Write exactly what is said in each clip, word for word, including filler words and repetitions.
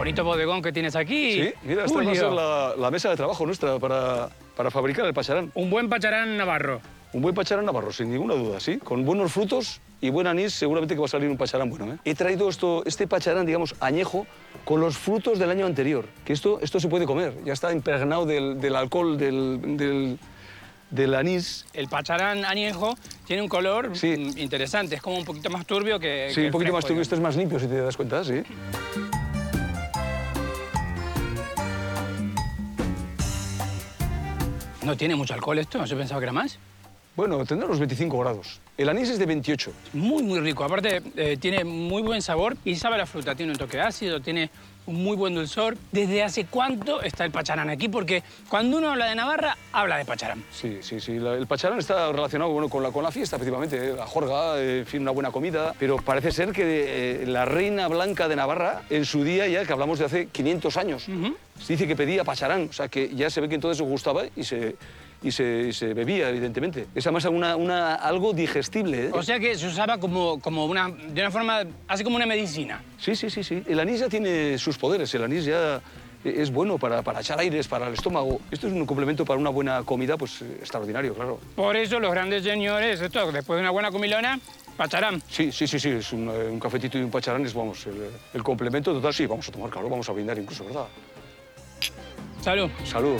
bonito bodegón que tienes aquí. Sí, mira, esta va a ser la, la mesa de trabajo nuestra para, para fabricar el pacharán. Un buen pacharán navarro. Un buen pacharán navarro, sin ninguna duda, sí. Con buenos frutos y buen anís, seguramente que va a salir un pacharán bueno, ¿eh? He traído esto, este pacharán, digamos, añejo, con los frutos del año anterior. Que esto, esto se puede comer, ya está impregnado del, del alcohol, del, del, del anís. El pacharán añejo tiene un color sí. interesante, es como un poquito más turbio que Sí, que un poquito fresco, más turbio, digamos. esto es más limpio, si te das cuenta, sí. No tiene mucho alcohol esto, yo pensaba que era más. Bueno, tendrá unos veinticinco grados. El anís es de veintiocho. Muy, muy rico. Aparte, eh, tiene muy buen sabor y sabe a la fruta. Tiene un toque ácido, tiene un muy buen dulzor. ¿Desde hace cuánto está el pacharán aquí? Porque cuando uno habla de Navarra, habla de pacharán. Sí, sí, sí. La- el pacharán está relacionado bueno, con, la, con la fiesta, principalmente, ¿eh? La jorga, eh, en fin, una buena comida. Pero parece ser que eh, la reina blanca de Navarra, en su día, ya que hablamos de hace quinientos años, Uh-huh. se dice que pedía pacharán. O sea, que ya se ve que entonces se gustaba y se, y se, y se bebía, evidentemente. Es además una, una, algo digestible, ¿eh? O sea que se usaba como, como una, de una forma, así como una medicina. Sí, sí, sí, sí. El anís ya tiene sus poderes. El anís ya es bueno para, para echar aires, para el estómago. Esto es un complemento para una buena comida, pues extraordinario, claro. Por eso los grandes señores, esto, después de una buena comilona, pacharán. Sí, sí, sí, sí. Es un, eh, un cafetito y un pacharán es, vamos, el, el complemento total. Sí, vamos a tomar, claro, vamos a brindar incluso, ¿verdad? Salud. Salud.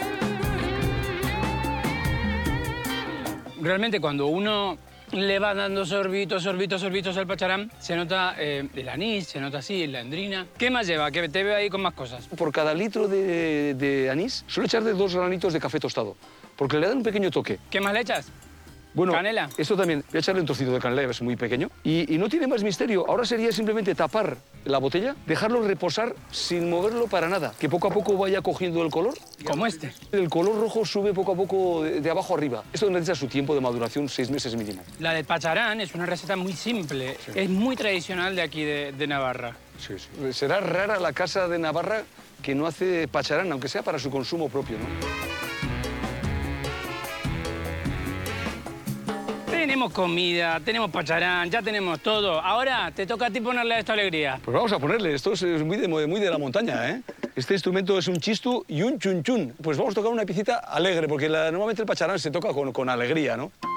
Realmente cuando uno le va dando sorbitos, sorbitos, sorbitos al pacharán, se nota eh, el anís, se nota así, la endrina. ¿Qué más lleva? Que te veo ahí con más cosas. Por cada litro de, de anís, suelo echarle dos granitos de café tostado, porque le dan un pequeño toque. ¿Qué más le echas? Bueno, ¿Canela? Esto también, voy a echarle un trocito de canela, es muy pequeño. Y, y no tiene más misterio. Ahora sería simplemente tapar la botella, dejarlo reposar sin moverlo para nada. Que poco a poco vaya cogiendo el color. Como este. El color rojo sube poco a poco de, de abajo arriba. Esto necesita su tiempo de maduración, seis meses mínimo. La del pacharán es una receta muy simple. Sí. Es muy tradicional de aquí, de, de Navarra. Sí, sí. Será rara la casa de Navarra que no hace pacharán, aunque sea para su consumo propio, ¿no? Tenemos comida, tenemos pacharán, ya tenemos todo. Ahora te toca a ti ponerle a esta alegría. Pues vamos a ponerle, esto es muy de, muy de la montaña, ¿eh? Este instrumento es un chistu y un chun chun. Pues vamos a tocar una piecita alegre, porque la- normalmente el pacharán se toca con, con alegría, ¿no?